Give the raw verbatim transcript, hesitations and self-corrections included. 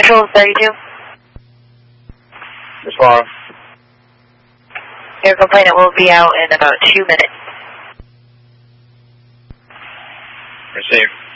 Control thirty-two. Respond. Your complainant will be out in about two minutes. Receive.